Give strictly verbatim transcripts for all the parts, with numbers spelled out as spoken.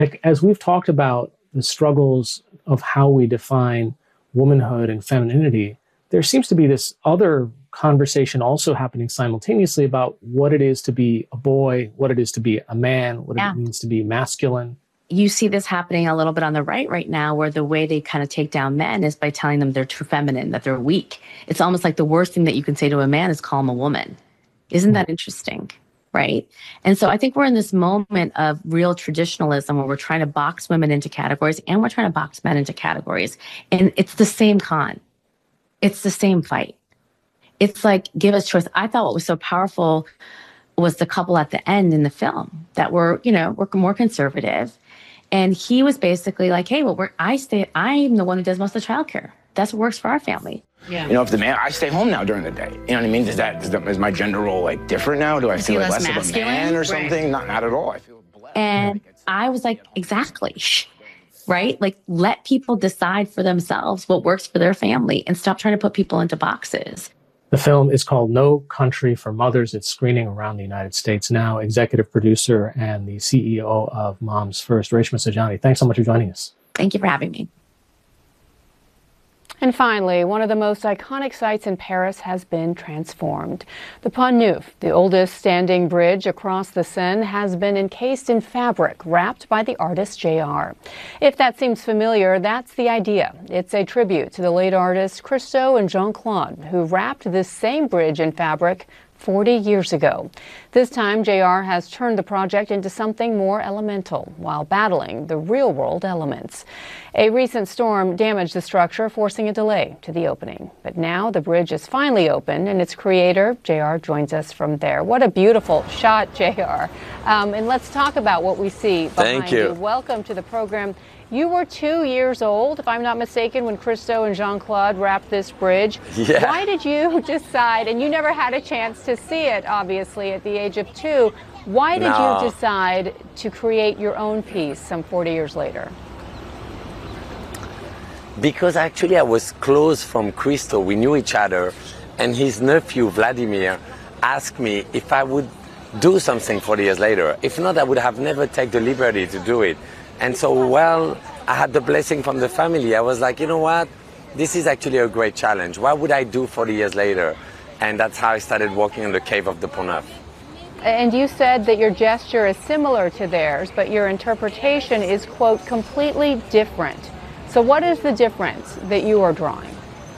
Like, as we've talked about the struggles of how we define womanhood and femininity, there seems to be this other conversation also happening simultaneously about what it is to be a boy, what it is to be a man, what yeah. it means to be masculine. You see this happening a little bit on the right right now, where the way they kind of take down men is by telling them they're too feminine, that they're weak. It's almost like the worst thing that you can say to a man is call him a woman. Isn't that interesting? Right? And so I think we're in this moment of real traditionalism where we're trying to box women into categories and we're trying to box men into categories. And it's the same con. It's the same fight. It's like, give us choice. I thought what was so powerful was the couple at the end in the film that were, you know, were more conservative. And he was basically like, hey, well, we're, I stay, I'm the one who does most of the childcare. That's what works for our family. Yeah. You know, if the man, I stay home now during the day. You know what I mean? Does that, does that is my gender role like different now? Do I feel like less, less of a man or something? Right. Not, not at all. I feel blessed. And I was like, exactly. Right? Like, let people decide for themselves what works for their family and stop trying to put people into boxes. The film is called No Country for Mothers. It's screening around the United States now. Executive producer and the C E O of Moms First, Reshma Saujani, thanks so much for joining us. Thank you for having me. And finally, one of the most iconic sites in Paris has been transformed. The Pont Neuf, the oldest standing bridge across the Seine, has been encased in fabric wrapped by the artist J R. If that seems familiar, that's the idea. It's a tribute to the late artists Christo and Jean-Claude, who wrapped this same bridge in fabric forty years ago. This time, J R has turned the project into something more elemental while battling the real-world elements. A recent storm damaged the structure, forcing a delay to the opening. But now the bridge is finally open, and its creator, J R, joins us from there. What a beautiful shot, J R. Um, and let's talk about what we see behind Thank you. you. Welcome to the program. You were two years old, if I'm not mistaken, when Christo and Jean-Claude wrapped this bridge. Yeah. Why did you decide, and you never had a chance to see it, obviously, at the age of two, why did no. you decide to create your own piece some forty years later? Because actually I was close from Christo, we knew each other, and his nephew, Vladimir, asked me if I would do something forty years later. If not, I would have never taken the liberty to do it. And so, well, I had the blessing from the family. I was like, you know what? This is actually a great challenge. What would I do forty years later? And that's how I started working on the cave of the Pont Neuf. And you said that your gesture is similar to theirs, but your interpretation is, quote, completely different. So what is the difference that you are drawing?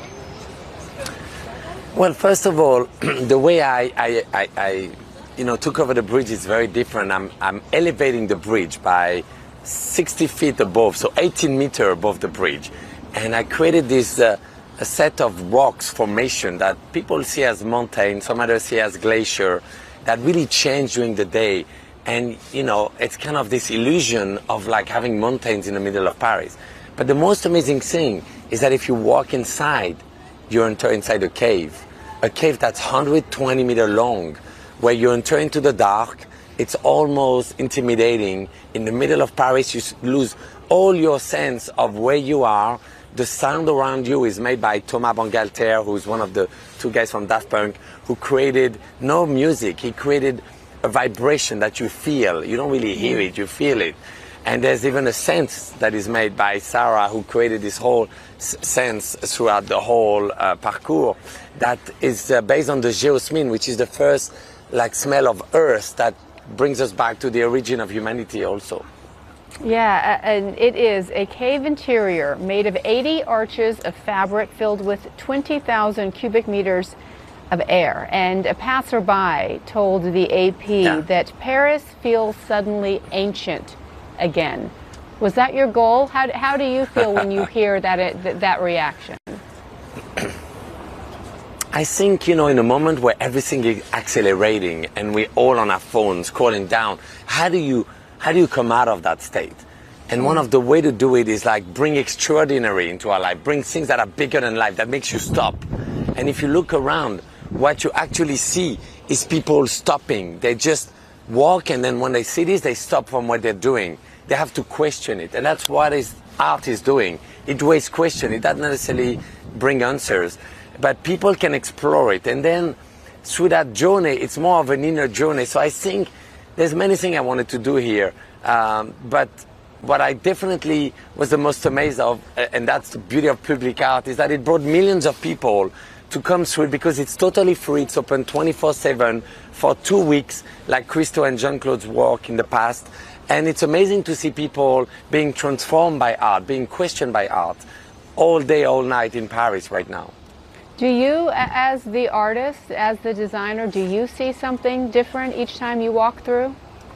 Well, first of all, the way I, I, I, I you know, took over the bridge is very different. I'm, I'm elevating the bridge by sixty feet above, so eighteen meters above the bridge. And I created this uh, a set of rocks formation that people see as mountain, some others see as glacier, that really change during the day. And, you know, it's kind of this illusion of like having mountains in the middle of Paris. But the most amazing thing is that if you walk inside, you enter inside a cave, a cave that's one hundred twenty meters long, where you enter into the dark. It's almost intimidating. In the middle of Paris, you lose all your sense of where you are. The sound around you is made by Thomas Bangalter, who's one of the two guys from Daft Punk, who created no music. He created a vibration that you feel. You don't really hear it, you feel it. And there's even a sense that is made by Sarah, who created this whole sense throughout the whole uh, parcours that is uh, based on the geosmin, which is the first like smell of earth that brings us back to the origin of humanity also. Yeah, and it is a cave interior made of eighty arches of fabric filled with twenty thousand cubic meters of air. And a passerby told the A P yeah. that Paris feels suddenly ancient again. Was that your goal? How, how do you feel when you hear that, that reaction? I think, you know, in a moment where everything is accelerating and we're all on our phones scrolling down, how do you how do you come out of that state? And one of the way to do it is like bring extraordinary into our life, bring things that are bigger than life, that makes you stop. And if you look around, what you actually see is people stopping. They just walk, and then when they see this, they stop from what they're doing. They have to question it, and that's what is art is doing. It raises questions. It doesn't necessarily bring answers. But people can explore it, and then through that journey, it's more of an inner journey. So I think there's many things I wanted to do here, um, but what I definitely was the most amazed of, and that's the beauty of public art, is that it brought millions of people to come through it because it's totally free. It's open twenty-four seven for two weeks, like Christo and Jean-Claude's work in the past. And it's amazing to see people being transformed by art, being questioned by art, all day, all night in Paris right now. Do you, as the artist, as the designer, do you see something different each time you walk through?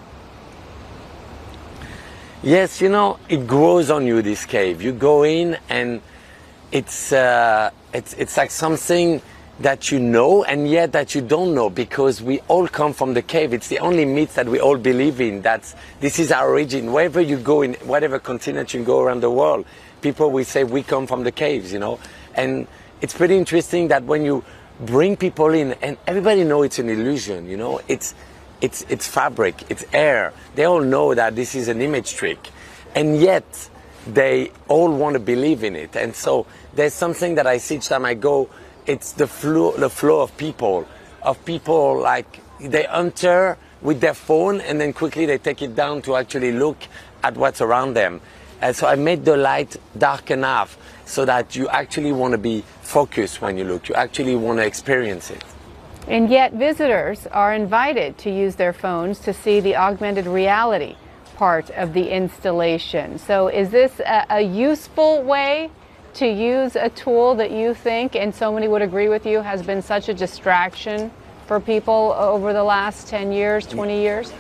Yes, you know, it grows on you, this cave. You go in and it's, uh, it's, it's like something that you know and yet that you don't know, because we all come from the cave. It's the only myth that we all believe in. That's, this is our origin. Wherever you go, in whatever continent you go around the world, people will say we come from the caves, you know. And it's pretty interesting that when you bring people in, and everybody knows it's an illusion, you know, it's, it's, it's fabric, it's air. They all know that this is an image trick. And yet they all want to believe in it. And so there's something that I see each time I go. It's the flow, the flow of people, of people like they enter with their phone and then quickly they take it down to actually look at what's around them. And so I made the light dark enough so that you actually want to be focused when you look. You actually want to experience it. And yet visitors are invited to use their phones to see the augmented reality part of the installation. So is this a, a useful way to use a tool that you think, and so many would agree with you, has been such a distraction for people over the last ten years, twenty years?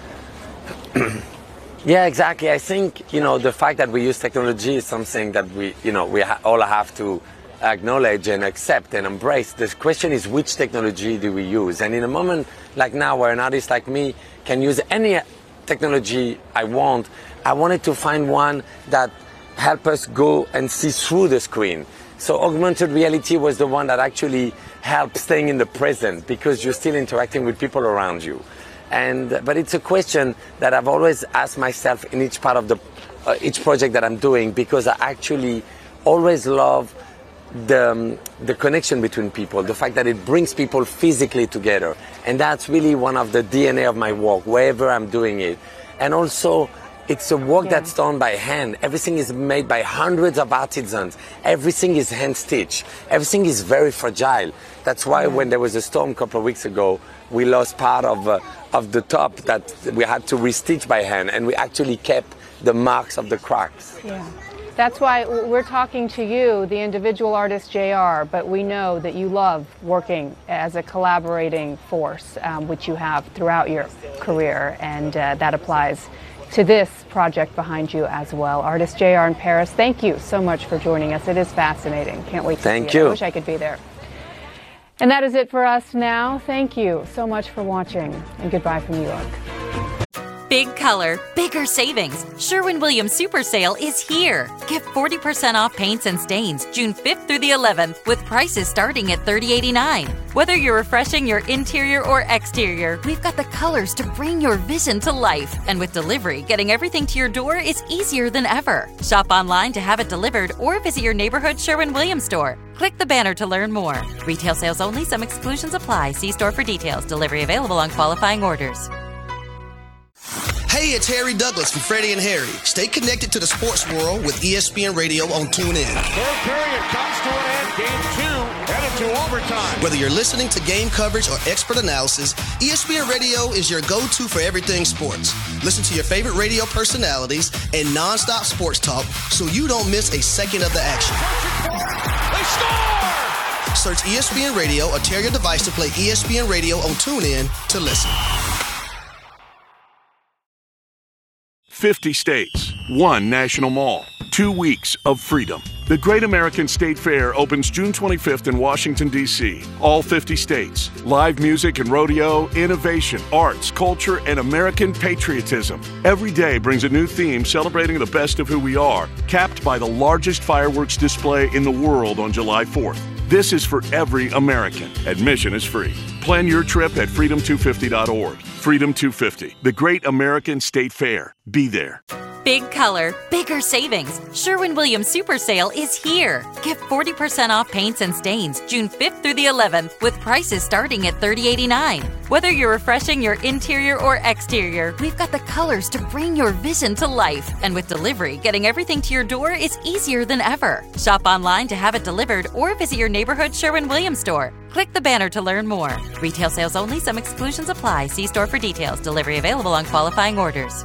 Yeah, exactly. I think, you know, the fact that we use technology is something that we, you know, we ha all have to acknowledge and accept and embrace. The question is, which technology do we use? And in a moment like now, where an artist like me can use any technology I want, I wanted to find one that help us go and see through the screen. So augmented reality was the one that actually helped staying in the present, because you're still interacting with people around you. And but it's a question that I've always asked myself in each part of the uh, each project that I'm doing, because I actually always love the um, the connection between people, the fact that it brings people physically together, and that's really one of the D N A of my work wherever I'm doing it. And also, it's a work yeah. that's done by hand. Everything is made by hundreds of artisans. Everything is hand stitched. Everything is very fragile. That's why yeah. when there was a storm a couple of weeks ago, we lost part of uh, of the top that we had to restitch by hand, and we actually kept the marks of the cracks. Yeah. That's why we're talking to you, the individual artist J R, but we know that you love working as a collaborating force, um, which you have throughout your career, and uh, that applies to this project behind you as well. Artist J R in Paris, thank you so much for joining us. It is fascinating. Can't wait to thank see you. it. I wish I could be there. And that is it for us now. Thank you so much for watching, and goodbye from New York. Big color, bigger savings. Sherwin-Williams Super Sale is here. Get forty percent off paints and stains June fifth through the eleventh with prices starting at thirty eighty-nine. Whether you're refreshing your interior or exterior, we've got the colors to bring your vision to life. And with delivery, getting everything to your door is easier than ever. Shop online to have it delivered or visit your neighborhood Sherwin-Williams store. Click the banner to learn more. Retail sales only. Some exclusions apply. See store for details. Delivery available on qualifying orders. Hey, it's Harry Douglas from Freddie and Harry. Stay connected to the sports world with E S P N Radio on TuneIn. Third period comes to an end. Game two headed to overtime. Whether you're listening to game coverage or expert analysis, E S P N Radio is your go-to for everything sports. Listen to your favorite radio personalities and nonstop sports talk so you don't miss a second of the action. They score! Search E S P N Radio or tear your device to play E S P N Radio on TuneIn to listen. fifty states, one national mall, two weeks of freedom. The Great American State Fair opens June twenty-fifth in Washington, D C All fifty states. Live music and rodeo, innovation, arts, culture, and American patriotism. Every day brings a new theme celebrating the best of who we are, capped by the largest fireworks display in the world on July fourth. This is for every American. Admission is free. Plan your trip at freedom two fifty dot org. Freedom two fifty, the Great American State Fair. Be there. Big color, bigger savings. Sherwin-Williams Super Sale is here. Get forty percent off paints and stains June fifth through the eleventh with prices starting at thirty eighty-nine. Whether you're refreshing your interior or exterior, we've got the colors to bring your vision to life. And with delivery, getting everything to your door is easier than ever. Shop online to have it delivered or visit your neighborhood Sherwin-Williams store. Click the banner to learn more. Retail sales only. Some exclusions apply. See store for details. Delivery available on qualifying orders.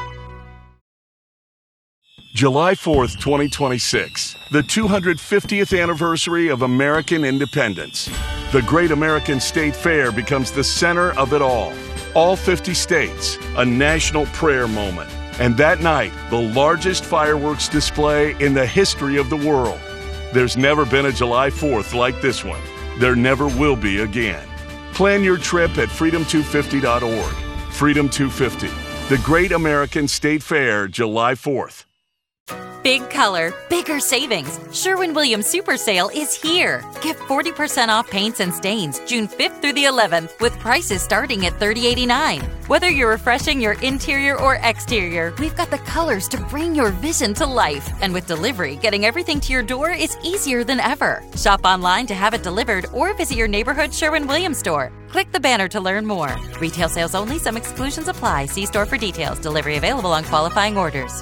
July fourth, twenty twenty-six, the two hundred fiftieth anniversary of American independence. The Great American State Fair becomes the center of it all. All fifty states, a national prayer moment. And that night, the largest fireworks display in the history of the world. There's never been a July fourth like this one. There never will be again. Plan your trip at freedom two fifty dot org. Freedom two fifty, the Great American State Fair, July fourth. Big color, bigger savings. Sherwin-Williams Super Sale is here. Get forty percent off paints and stains June fifth through the eleventh with prices starting at thirty eighty-nine. Whether you're refreshing your interior or exterior, we've got the colors to bring your vision to life. And with delivery, getting everything to your door is easier than ever. Shop online to have it delivered or visit your neighborhood Sherwin-Williams store. Click the banner to learn more. Retail sales only. Some exclusions apply. See store for details. Delivery available on qualifying orders.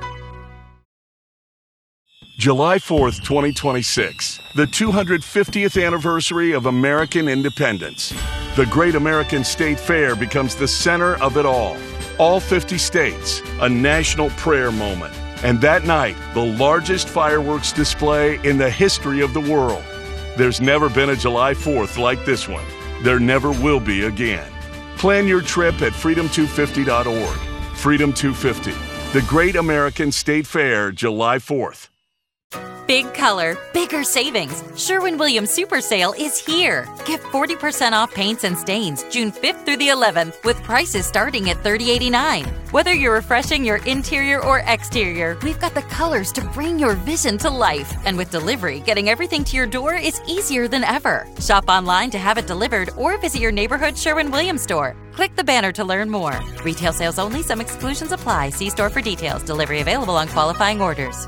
July fourth, twenty twenty-six, the two hundred fiftieth anniversary of American independence. The Great American State Fair becomes the center of it all. All fifty states, a national prayer moment. And that night, the largest fireworks display in the history of the world. There's never been a July fourth like this one. There never will be again. Plan your trip at freedom two fifty dot org. Freedom two fifty, the Great American State Fair, July fourth. Big color, bigger savings. Sherwin-Williams Super Sale is here. Get forty percent off paints and stains June fifth through the eleventh with prices starting at thirty eighty-nine. Whether you're refreshing your interior or exterior, we've got the colors to bring your vision to life. And with delivery, getting everything to your door is easier than ever. Shop online to have it delivered or visit your neighborhood Sherwin-Williams store. Click the banner to learn more. Retail sales only. Some exclusions apply. See store for details. Delivery available on qualifying orders.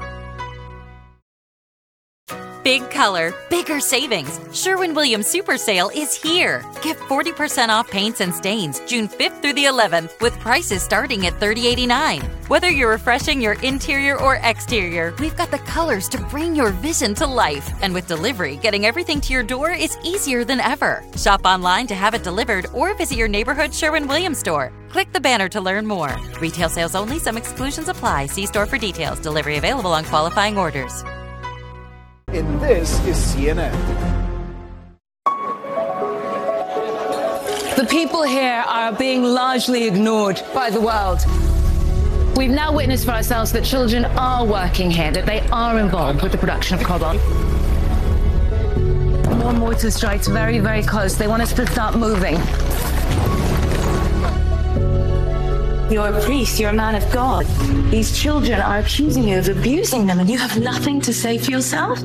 Big color, bigger savings. Sherwin-Williams Super Sale is here. Get forty percent off paints and stains June fifth through the eleventh with prices starting at thirty eighty-nine. Whether you're refreshing your interior or exterior, we've got the colors to bring your vision to life. And with delivery, getting everything to your door is easier than ever. Shop online to have it delivered or visit your neighborhood Sherwin-Williams store. Click the banner to learn more. Retail sales only. Some exclusions apply. See store for details. Delivery available on qualifying orders. And this is C N N. The people here are being largely ignored by the world. We've now witnessed for ourselves that children are working here, that they are involved with the production of cobalt. More mortar strikes very, very close. They want us to start moving. You're a priest, you're a man of God. These children are accusing you of abusing them, and you have nothing to say for yourself?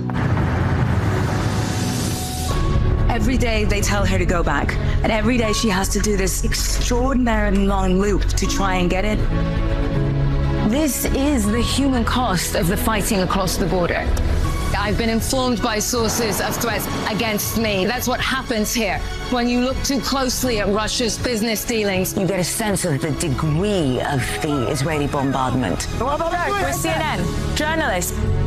Every day they tell her to go back, and every day she has to do this extraordinarily long loop to try and get it. This is the human cost of the fighting across the border. I've been informed by sources of threats against me. That's what happens here. When you look too closely at Russia's business dealings, you get a sense of the degree of the Israeli bombardment. We're C N N, journalists.